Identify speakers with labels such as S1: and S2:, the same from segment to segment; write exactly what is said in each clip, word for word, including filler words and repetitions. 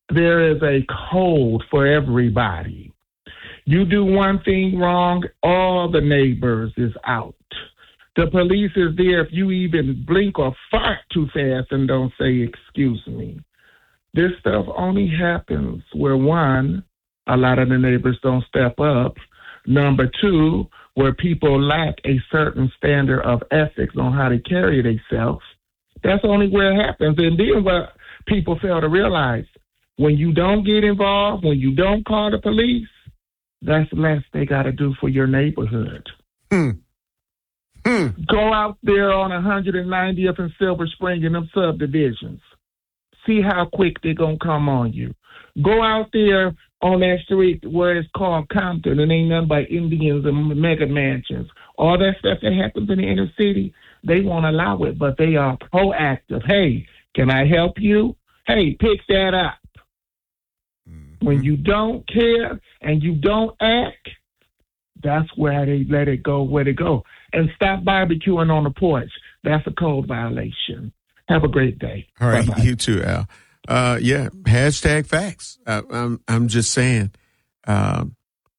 S1: There is a code for everybody. You do one thing wrong, all the neighbors is out. The police is there if you even blink or fart too fast and don't say, excuse me. This stuff only happens where, one, a lot of the neighbors don't step up. Number two, where people lack a certain standard of ethics on how to carry themselves. That's only where it happens. And then what people fail to realize, when you don't get involved, when you don't call the police, that's less they got to do for your neighborhood.
S2: Hmm. Hmm.
S1: Go out there on one hundred ninetieth and Silver Spring in them subdivisions. See how quick they're going to come on you. Go out there on that street where it's called Compton and ain't nothing but Indians and mega mansions. All that stuff that happens in the inner city, they won't allow it, but they are proactive. Hey, can I help you? Hey, pick that up. Mm-hmm. When you don't care and you don't act, that's where they let it go, where they go. And stop barbecuing on the porch. That's a code violation. Have a great day.
S2: All right,
S1: Bye-bye.
S2: You too, Al. Uh, yeah, hashtag facts. Uh, I'm I'm just saying, um,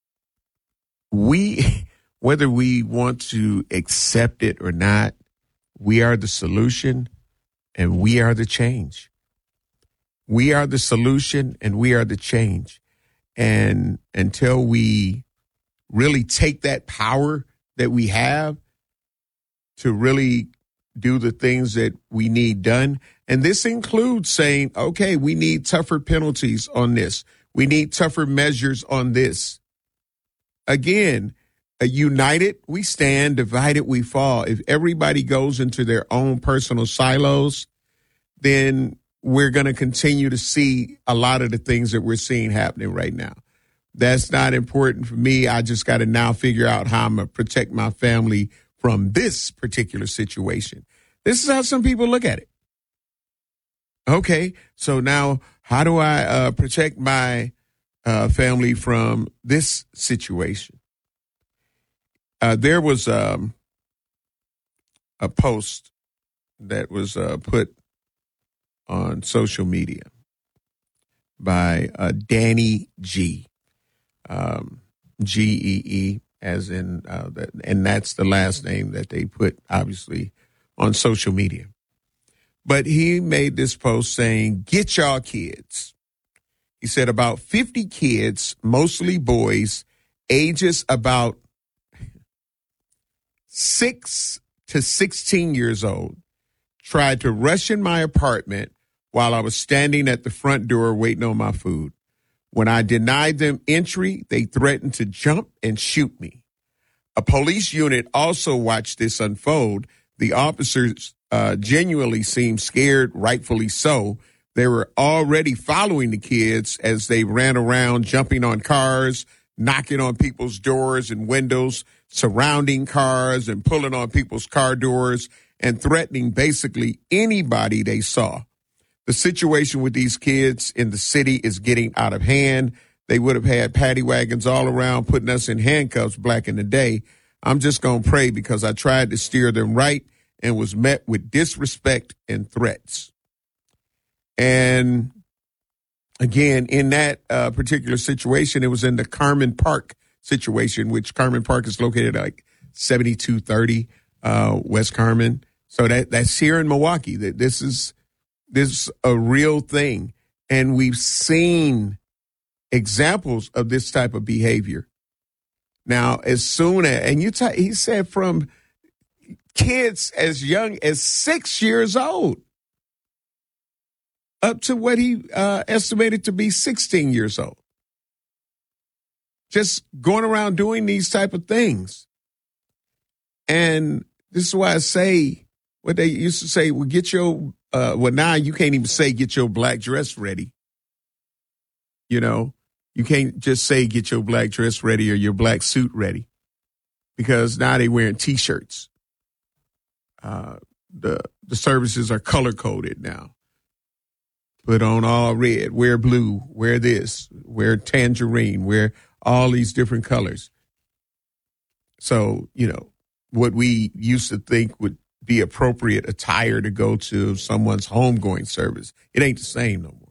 S2: we whether we want to accept it or not, we are the solution, and we are the change. We are the solution, and we are the change. And until we really take that power that we have to really do the things that we need done. And this includes saying, okay, we need tougher penalties on this. We need tougher measures on this. Again, uh, united we stand, divided we fall. If everybody goes into their own personal silos, then we're going to continue to see a lot of the things that we're seeing happening right now. That's not important for me. I just got to now figure out how I'm going to protect my family from this particular situation. This is how some people look at it. Okay, so now how do I uh, protect my uh, family from this situation? Uh, there was um, a post that was uh, put on social media by uh, Danny G. Um, G E E, as in, uh, that, and that's the last name that they put, obviously, on social media. But he made this post saying, get y'all kids. He said about fifty kids, mostly boys, ages about six to sixteen years old, tried to rush in my apartment while I was standing at the front door waiting on my food. When I denied them entry, they threatened to jump and shoot me. A police unit also watched this unfold. The officers uh, genuinely seemed scared, rightfully so. They were already following the kids as they ran around, jumping on cars, knocking on people's doors and windows, surrounding cars and pulling on people's car doors and threatening basically anybody they saw. The situation with these kids in the city is getting out of hand. They would have had paddy wagons all around putting us in handcuffs back in the day. I'm just going to pray because I tried to steer them right and was met with disrespect and threats. And again, in that uh, particular situation, it was in the Carmen Park situation, which Carmen Park is located at like seventy-two thirty uh, West Carmen. So that that's here in Milwaukee. That this is this is a real thing, and we've seen examples of this type of behavior. Now, as soon as, and you, t- he said from kids as young as six years old up to what he uh, estimated to be sixteen years old. Just going around doing these type of things. And this is why I say what they used to say, well, get your, uh, well, now you can't even say get your black dress ready. You know, you can't just say get your black dress ready or your black suit ready because now they wearing T-shirts. Uh, the the services are color coded now. Put on all red, wear blue, wear this, wear tangerine, wear all these different colors. So, you know, what we used to think would be appropriate attire to go to someone's homegoing service, it ain't the same no more.